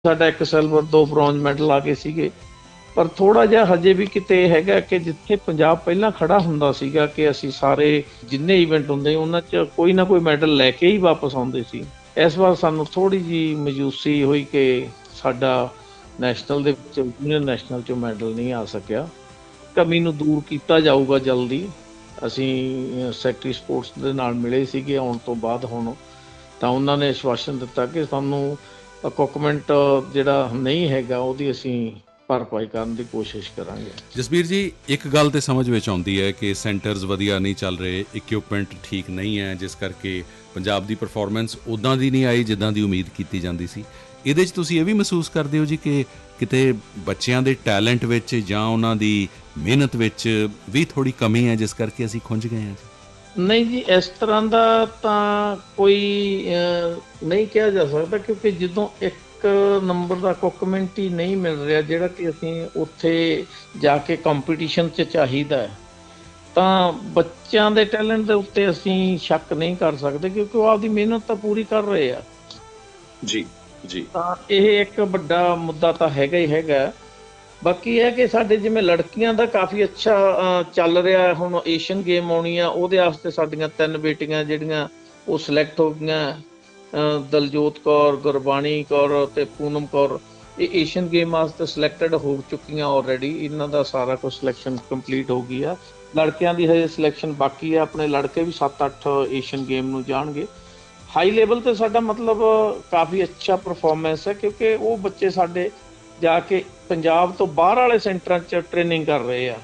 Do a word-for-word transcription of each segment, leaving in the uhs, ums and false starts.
ਸਾਡਾ ਇੱਕ ਸਿਲਵਰ, ਦੋ ਬ੍ਰੌਂਜ ਮੈਡਲ ਆ ਗਏ ਸੀਗੇ। ਪਰ ਥੋੜ੍ਹਾ ਜਿਹਾ ਹਜੇ ਵੀ ਕਿਤੇ ਹੈਗਾ ਕਿ ਜਿੱਥੇ ਪੰਜਾਬ ਪਹਿਲਾਂ ਖੜਾ ਹੁੰਦਾ ਸੀਗਾ ਕਿ ਅਸੀਂ ਸਾਰੇ ਜਿੰਨੇ ਈਵੈਂਟ ਹੁੰਦੇ ਉਹਨਾਂ 'ਚ ਕੋਈ ਨਾ ਕੋਈ ਮੈਡਲ ਲੈ ਕੇ ਹੀ ਵਾਪਸ ਆਉਂਦੇ ਸੀ। ਇਸ ਵਾਰ ਸਾਨੂੰ ਥੋੜ੍ਹੀ ਜਿਹੀ ਮਾਯੂਸੀ ਹੋਈ ਕਿ ਸਾਡਾ ਨੈਸ਼ਨਲ ਦੇ ਵਿੱਚ ਜੂਨੀਅਰ ਨੈਸ਼ਨਲ 'ਚੋਂ ਮੈਡਲ ਨਹੀਂ ਆ ਸਕਿਆ। ਕਮੀ ਨੂੰ ਦੂਰ ਕੀਤਾ ਜਾਊਗਾ ਜਲਦੀ। ਅਸੀਂ ਸੈਕਟਰੀ ਸਪੋਰਟਸ ਦੇ ਨਾਲ ਮਿਲੇ ਸੀਗੇ ਆਉਣ ਤੋਂ ਬਾਅਦ ਹੁਣ, ਤਾਂ ਉਹਨਾਂ ਨੇ ਆਸ਼ਵਾਸਨ ਦਿੱਤਾ ਕਿ ਸਾਨੂੰ ਇਕੁਇਪਮੈਂਟ ਜਿਹੜਾ ਨਹੀਂ ਹੈਗਾ ਉਹਦੀ ਅਸੀਂ ਭਰਪਾਈ ਕਰਨ ਦੀ ਕੋਸ਼ਿਸ਼ ਕਰਾਂਗੇ। ਜਸਬੀਰ ਜੀ, ਇੱਕ ਗੱਲ ਤਾਂ ਸਮਝ ਵਿੱਚ ਆਉਂਦੀ ਹੈ ਕਿ ਸੈਂਟਰਸ ਵਧੀਆ ਨਹੀਂ ਚੱਲ ਰਹੇ, ਇਕੁਇਪਮੈਂਟ ਠੀਕ ਨਹੀਂ ਹੈ, ਜਿਸ ਕਰਕੇ ਪੰਜਾਬ ਦੀ ਪਰਫਾਰਮੈਂਸ ਉੱਦਾਂ ਦੀ ਨਹੀਂ ਆਈ ਜਿੱਦਾਂ ਦੀ ਉਮੀਦ ਕੀਤੀ ਜਾਂਦੀ ਸੀ। ਇਹਦੇ 'ਚ ਤੁਸੀਂ ਇਹ ਵੀ ਮਹਿਸੂਸ ਕਰਦੇ ਹੋ ਜੀ ਕਿ ਕਿਤੇ ਬੱਚਿਆਂ ਦੇ ਟੈਲੈਂਟ ਵਿੱਚ ਜਾਂ ਉਹਨਾਂ ਦੀ ਮਿਹਨਤ ਵਿੱਚ ਵੀ ਥੋੜ੍ਹੀ ਕਮੀ ਹੈ ਜਿਸ ਕਰਕੇ ਅਸੀਂ ਖੁੰਝ ਗਏ ਹਾਂ ਜੀ? ਨਹੀਂ ਜੀ, ਇਸ ਤਰ੍ਹਾਂ ਦਾ ਤਾਂ ਕੋਈ ਨਹੀਂ ਕਿਹਾ ਜਾ ਸਕਦਾ, ਕਿਉਂਕਿ ਜਦੋਂ ਇੱਕ ਨੰਬਰ ਦਾ ਇਕੁਇਪਮੈਂਟ ਹੀ ਨਹੀਂ ਮਿਲ ਰਿਹਾ ਜਿਹੜਾ ਕਿ ਅਸੀਂ ਉੱਥੇ ਜਾ ਕੇ ਕੰਪੀਟੀਸ਼ਨ 'ਚ ਚਾਹੀਦਾ ਹੈ, ਤਾਂ ਬੱਚਿਆਂ ਦੇ ਟੈਲੈਂਟ ਦੇ ਉੱਤੇ ਅਸੀਂ ਸ਼ੱਕ ਨਹੀਂ ਕਰ ਸਕਦੇ, ਕਿਉਂਕਿ ਉਹ ਆਪਦੀ ਮਿਹਨਤ ਤਾਂ ਪੂਰੀ ਕਰ ਰਹੇ ਆ ਜੀ ਜੀ। ਤਾਂ ਇਹ ਇੱਕ ਵੱਡਾ ਮੁੱਦਾ ਤਾਂ ਹੈਗਾ ਹੀ ਹੈਗਾ। ਬਾਕੀ ਇਹ ਹੈ ਕਿ ਸਾਡੇ ਜਿਵੇਂ ਲੜਕੀਆਂ ਦਾ ਕਾਫੀ ਅੱਛਾ ਚੱਲ ਰਿਹਾ। ਹੁਣ ਏਸ਼ੀਅਨ ਗੇਮ ਆਉਣੀ ਆ, ਉਹਦੇ ਵਾਸਤੇ ਸਾਡੀਆਂ ਤਿੰਨ ਬੇਟੀਆਂ ਜਿਹੜੀਆਂ ਉਹ ਸਿਲੈਕਟ ਹੋ ਗਈਆਂ, ਦਲਜੋਤ ਕੌਰ, ਗੁਰਬਾਣੀ ਕੌਰ ਅਤੇ ਪੂਨਮ ਕੌਰ, ਇਹ ਏਸ਼ੀਅਨ ਗੇਮ ਵਾਸਤੇ ਸਿਲੈਕਟਡ ਹੋ ਚੁੱਕੀਆਂ ਆਲਰੇਡੀ। ਇਹਨਾਂ ਦਾ ਸਾਰਾ ਕੁਝ ਸਿਲੈਕਸ਼ਨ ਕੰਪਲੀਟ ਹੋ ਗਈ ਆ। ਲੜਕਿਆਂ ਦੀ ਹਜੇ ਸਿਲੈਕਸ਼ਨ ਬਾਕੀ ਆ। ਆਪਣੇ ਲੜਕੇ ਵੀ ਸੱਤ ਅੱਠ ਏਸ਼ੀਅਨ ਗੇਮ ਨੂੰ ਜਾਣਗੇ। ਹਾਈ ਲੈਵਲ 'ਤੇ ਸਾਡਾ ਮਤਲਬ ਕਾਫੀ ਅੱਛਾ ਪਰਫਾਰਮੈਂਸ ਹੈ, ਕਿਉਂਕਿ ਉਹ ਬੱਚੇ ਸਾਡੇ ਜਾ ਕੇ ਪੰਜਾਬ ਤੋਂ ਬਾਹਰ ਵਾਲੇ ਸੈਂਟਰਾਂ 'ਚ ਟ੍ਰੇਨਿੰਗ ਕਰ ਰਹੇ ਆ।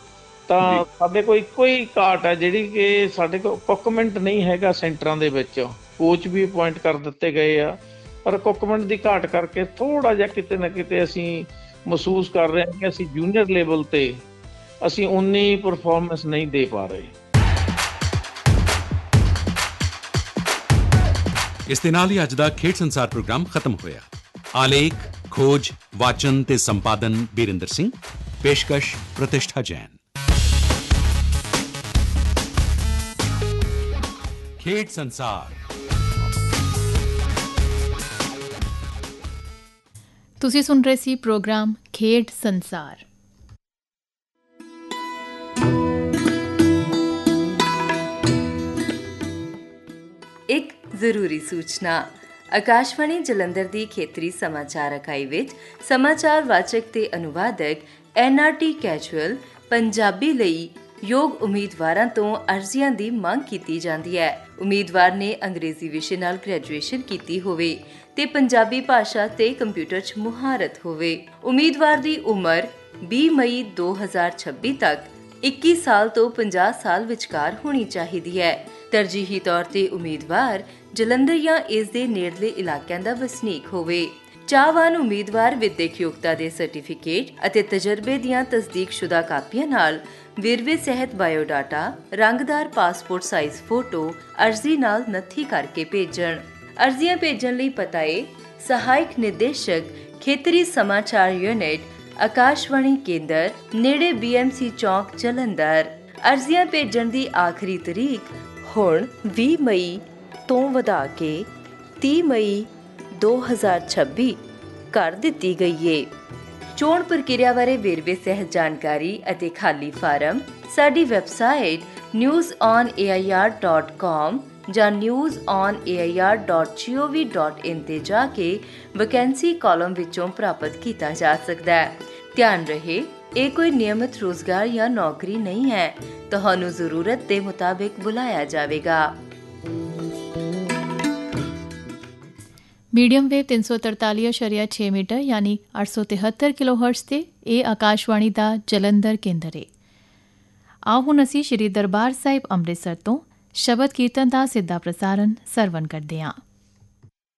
ਤਾਂ ਸਾਡੇ ਕੋਲ ਇੱਕੋ ਹੀ ਘਾਟ ਹੈ ਜਿਹੜੀ ਕਿ ਸਾਡੇ ਕੋਲ ਇਕੁਇਪਮੈਂਟ ਨਹੀਂ ਹੈਗਾ ਸੈਂਟਰਾਂ ਦੇ ਵਿੱਚ। ਕੋਚ ਵੀ ਅਪੁਆਇੰਟ ਕਰ ਦਿੱਤੇ ਗਏ ਆ, ਪਰ ਇਕੁਇਪਮੈਂਟ ਦੀ ਘਾਟ ਕਰਕੇ ਥੋੜ੍ਹਾ ਜਿਹਾ ਕਿਤੇ ਨਾ ਕਿਤੇ ਅਸੀਂ ਮਹਿਸੂਸ ਕਰ ਰਹੇ ਹਾਂ ਕਿ ਅਸੀਂ ਜੂਨੀਅਰ ਲੈਵਲ 'ਤੇ ਅਸੀਂ ਉਨੀ ਪਰਫਾਰਮੈਂਸ ਨਹੀਂ ਦੇ ਪਾ ਰਹੇ। ਇਸ ਦੇ ਨਾਲ ਹੀ ਅੱਜ ਦਾ ਖੇਡ ਸੰਸਾਰ ਪ੍ਰੋਗਰਾਮ ਖਤਮ ਹੋਇਆ। ਆਲੇਖ, ਖੋਜ, ਵਾਚਨ ਤੇ ਸੰਪਾਦਨ ਬੀਰਿੰਦਰ ਸਿੰਘ, ਪੇਸ਼ਕਸ਼ ਪ੍ਰਤਿਸ਼ਠਾ ਜੈਨ। ਖੇਡ ਸੰਸਾਰ। ਤੁਸੀਂ ਸੁਣ ਰਹੇ ਸੀ ਪ੍ਰੋਗਰਾਮ ਖੇਡ ਸੰਸਾਰ। ਇੱਕ ਜ਼ਰੂਰੀ ਸੂਚਨਾ। ਆਕਾਸ਼ਵਾਣੀ ਜਲੰਧਰ ਦੀ ਖੇਤਰੀ ਸਮਾਚਾਰ ਇਕਾਈ ਵਿੱਚ ਸਮਾਚਾਰ ਵਾਚਕ ਤੇ ਅਨੁਵਾਦਕ N R T casual Punjabi ਲਈ ਯੋਗ ਉਮੀਦਵਾਰਾਂ ਤੋਂ ਅਰਜ਼ੀਆਂ ਦੀ ਮੰਗ ਕੀਤੀ ਜਾਂਦੀ ਹੈ। ਉਮੀਦਵਾਰ ਨੇ ਅੰਗਰੇਜ਼ੀ ਵਿਸ਼ੇ ਨਾਲ ਗ੍ਰੈਜੂਏਸ਼ਨ ਕੀਤੀ ਹੋਵੇ ਤੇ ਪੰਜਾਬੀ ਭਾਸ਼ਾ ਤੇ ਕੰਪਿਊਟਰ 'ਚ ਮੁਹਾਰਤ ਹੋਵੇ। ਉਮੀਦਵਾਰ ਦੀ ਉਮਰ ਵੀਹ ਮਈ ਦੋ ਹਜ਼ਾਰ ਛੱਬੀ ਤੱਕ ਇੱਕੀ ਸਾਲ ਤੋਂ ਪੰਜਾਹ ਸਾਲ ਵਿਚਕਾਰ ਹੋਣੀ ਚਾਹੀਦੀ ਹੈ। ਤਰਜੀਹੀ ਤੌਰ ਤੇ ਉਮੀਦਵਾਰ ਜਲੰਧਰ ਜਾਂ ਇਸ ਦੇ ਨੇੜਲੇ ਇਲਾਕਿਆਂ ਦਾ ਵਸਨੀਕ ਹੋਵੇ। ਚਾਹਵਾਨ ਉਮੀਦਵਾਰ ਵਿਦਿਅਕ ਯੋਗਤਾ ਦੇ ਸਰਟੀਫਿਕੇਟ ਅਤੇ ਤਜਰਬੇ ਦੀਆਂ ਤਸਦੀਕਸ਼ੁਦਾ ਕਾਪੀਆਂ ਨਾਲ ਵੇਰਵੇ ਸਹਿਤ ਬਾਇਓਡਾਟਾ, ਰੰਗਦਾਰ ਪਾਸਪੋਰਟ ਸਾਈਜ਼ ਫੋਟੋ ਅਰਜ਼ੀ ਨਾਲ ਨੱਥੀ ਕਰਕੇ ਭੇਜਣ। ਅਰਜ਼ੀਆਂ ਭੇਜਣ ਲਈ ਪਤਾ ਹੈ ਸਹਾਇਕ ਨਿਰਦੇਸ਼ਕ, ਖੇਤਰੀ ਸਮਾਚਾਰ ਯੂਨਿਟ, ਆਕਾਸ਼ਵਾਣੀ ਕੇਂਦਰ, ਨੇੜੇ ਬੀ ਐਮ ਸੀ ਚੌਕ, ਜਲੰਧਰ। ਅਰਜ਼ੀਆਂ ਭੇਜਣ ਦੀ ਆਖਰੀ ਤਰੀਕ ਹੁਣ ਵੀਹ ਮਈ ਤੋਂ ਵਧਾ ਕੇ ਤੀਹ ਮਈ ਦੋ ਹਜ਼ਾਰ ਛੱਬੀ ਕਰ ਦਿੱਤੀ ਗਈ ਹੈ। ਚੋਣ ਪ੍ਰਕਿਰਿਆ ਬਾਰੇ ਵੇਰਵੇ ਸਹਿਤ ਜਾਣਕਾਰੀ ਅਤੇ ਖਾਲੀ ਫਾਰਮ ਸਾਡੀ website news on A I R dot com ਜਾਂ news on A I R dot ਜੀ ਓ ਵੀ ਡਾਟ ਇਨ ਤੇ ਜਾ ਕੇ ਵੈਕੈਂਸੀ ਕਾਲਮ ਵਿੱਚੋਂ ਪ੍ਰਾਪਤ ਕੀਤਾ ਜਾ ਸਕਦਾ ਹੈ। ਧਿਆਨ ਰਹੇ, ਇਹ ਕੋਈ ਨਿਯਮਿਤ ਰੋਜ਼ਗਾਰ ਜਾਂ ਨੌਕਰੀ ਨਹੀਂ ਹੈ। ਤੁਹਾਨੂੰ ਜ਼ਰੂਰਤ ਦੇ ਮੁਤਾਬਿਕ ਬੁਲਾਇਆ ਜਾਵੇਗਾ। ਮੀਡੀਅਮ ਵੇਵ ਤਿੰਨ ਸੌ ਤਰਤਾਲੀ ਅਸ਼ਾਰੀਆ ਛੇ ਮੀਟਰ ਯਾਨੀ ਅੱਠ ਸੌ ਤਿਹੱਤਰ ਕਿਲੋ ਹਰਟਜ਼ ਤੇ ਇਹ ਆਕਾਸ਼ਵਾਣੀ ਦਾ ਜਲੰਧਰ ਕੇਂਦਰ ਹੈ। ਆਓ ਹੁਣ ਅਸੀਂ ਸ਼੍ਰੀ ਦਰਬਾਰ ਸਾਹਿਬ ਅੰਮ੍ਰਿਤਸਰ ਤੋਂ ਸ਼ਬਦ ਕੀਰਤਨ ਦਾ ਸਿੱਧਾ ਪ੍ਰਸਾਰਣ ਸਰਵਣ ਕਰਦੇ ਹਾਂ।